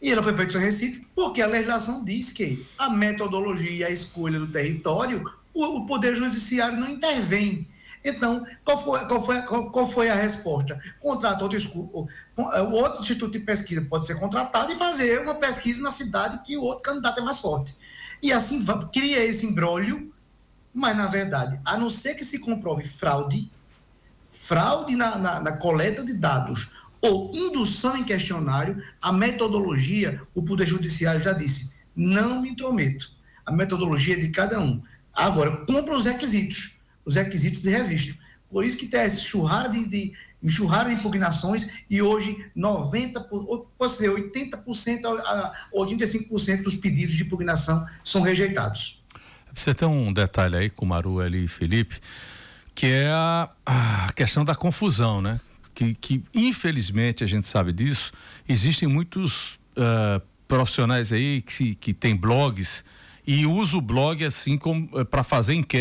E ela foi feita em Recife porque a legislação diz que a metodologia e a escolha do território, o Poder Judiciário não intervém. Então, qual foi a resposta? Contrata o outro instituto de pesquisa pode ser contratado e fazer uma pesquisa na cidade que o outro candidato é mais forte. E assim cria esse imbróglio, mas, na verdade, a não ser que se comprove fraude na coleta de dados ou indução em questionário, a metodologia, o Poder Judiciário já disse, não me intrometo. A metodologia é de cada um. Agora, cumpra os requisitos de registro. Por isso que tem essa enxurrada de impugnações e hoje 80% ou 85% dos pedidos de impugnação são rejeitados. Você tem um detalhe aí com o Maru ali e Felipe, que é a questão da confusão, né? Que infelizmente a gente sabe disso, existem muitos profissionais aí que tem blogs e usam o blog assim como para fazer enquete